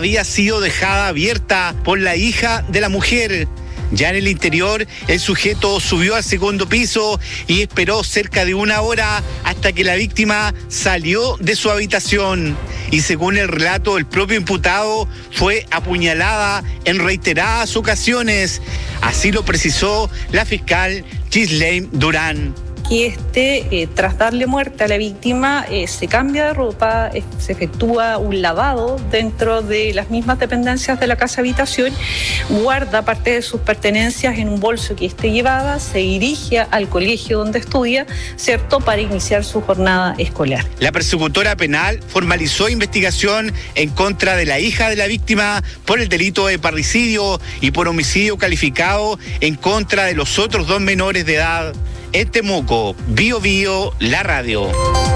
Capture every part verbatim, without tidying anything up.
había sido dejada abierta por la hija de la mujer. Ya en el interior, el sujeto subió al segundo piso y esperó cerca de una hora hasta que la víctima salió de su habitación. Y según el relato del propio imputado, fue apuñalada en reiteradas ocasiones. Así lo precisó la fiscal Ghislaine Durán. Que este, eh, tras darle muerte a la víctima, eh, se cambia de ropa, eh, se efectúa un lavado dentro de las mismas dependencias de la casa habitación, guarda parte de sus pertenencias en un bolso que esté llevada, se dirige al colegio donde estudia, ¿cierto?, para iniciar su jornada escolar. La persecutora penal formalizó investigación en contra de la hija de la víctima por el delito de parricidio y por homicidio calificado en contra de los otros dos menores de edad. En Temuco, Bio Bio, la radio.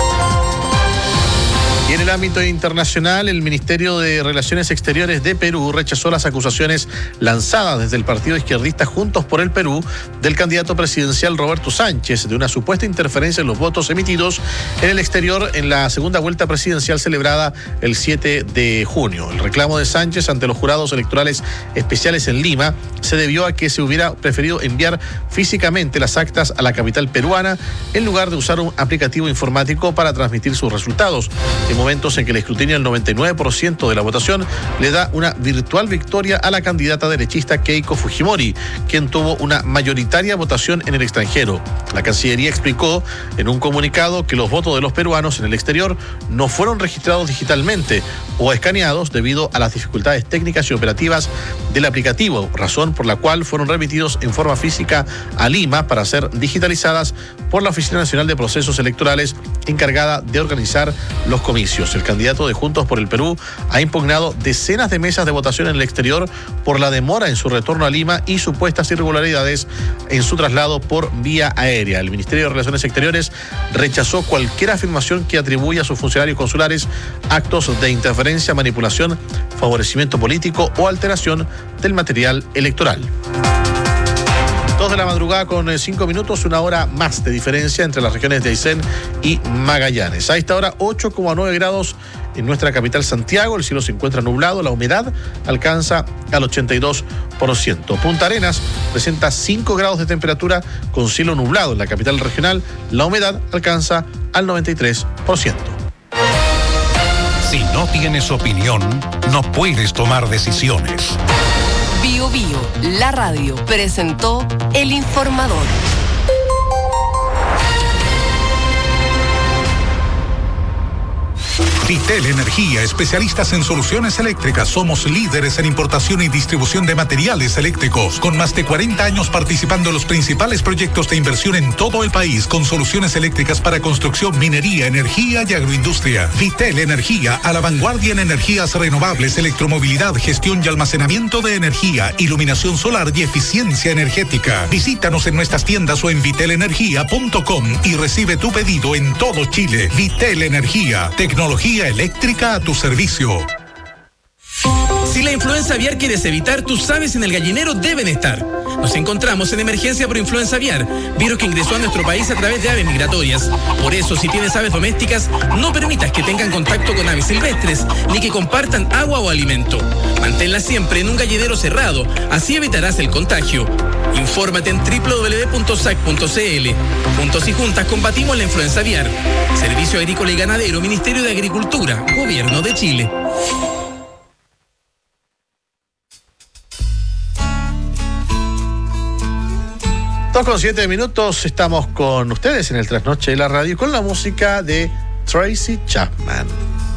Y en el ámbito internacional, el Ministerio de Relaciones Exteriores de Perú rechazó las acusaciones lanzadas desde el partido izquierdista Juntos por el Perú del candidato presidencial Roberto Sánchez de una supuesta interferencia en los votos emitidos en el exterior en la segunda vuelta presidencial celebrada el siete de junio. El reclamo de Sánchez ante los jurados electorales especiales en Lima se debió a que se hubiera preferido enviar físicamente las actas a la capital peruana en lugar de usar un aplicativo informático para transmitir sus resultados. En momentos en que el escrutinio del noventa y nueve por ciento de la votación le da una virtual victoria a la candidata derechista Keiko Fujimori, quien tuvo una mayoritaria votación en el extranjero. La Cancillería explicó en un comunicado que los votos de los peruanos en el exterior no fueron registrados digitalmente o escaneados debido a las dificultades técnicas y operativas del aplicativo, razón por la cual fueron remitidos en forma física a Lima para ser digitalizadas por la Oficina Nacional de Procesos Electorales encargada de organizar los comicios. El candidato de Juntos por el Perú ha impugnado decenas de mesas de votación en el exterior por la demora en su retorno a Lima y supuestas irregularidades en su traslado por vía aérea. El Ministerio de Relaciones Exteriores rechazó cualquier afirmación que atribuya a sus funcionarios consulares actos de interferencia, manipulación, favorecimiento político o alteración del material electoral. Dos de la madrugada con cinco minutos, una hora más de diferencia entre las regiones de Aysén y Magallanes. A esta hora, ocho coma nueve grados en nuestra capital Santiago. El cielo se encuentra nublado, la humedad alcanza al ochenta y dos por ciento. Punta Arenas presenta cinco grados de temperatura con cielo nublado en la capital regional. La humedad alcanza al noventa y tres por ciento. Si no tienes opinión, no puedes tomar decisiones. Bio Bio, la radio, presentó El Informador. Vitel Energía, especialistas en soluciones eléctricas. Somos líderes en importación y distribución de materiales eléctricos, con más de cuarenta años participando en los principales proyectos de inversión en todo el país, con soluciones eléctricas para construcción, minería, energía y agroindustria. Vitel Energía, a la vanguardia en energías renovables, electromovilidad, gestión y almacenamiento de energía, iluminación solar y eficiencia energética. Visítanos en nuestras tiendas o en vitel energía punto com y recibe tu pedido en todo Chile. Vitel Energía, tecnología eléctrica a tu servicio. Si la influenza aviar quieres evitar, tus aves en el gallinero deben estar. Nos encontramos en emergencia por influenza aviar, virus que ingresó a nuestro país a través de aves migratorias. Por eso, si tienes aves domésticas, no permitas que tengan contacto con aves silvestres, ni que compartan agua o alimento. Manténlas siempre en un gallinero cerrado, así evitarás el contagio. Infórmate en doble u doble u doble u punto s a c punto c l. Juntos y juntas combatimos la influenza aviar. Servicio Agrícola y Ganadero, Ministerio de Agricultura, Gobierno de Chile. Dos con siete minutos, estamos con ustedes en el Trasnoche de la Radio con la música de Tracy Chapman.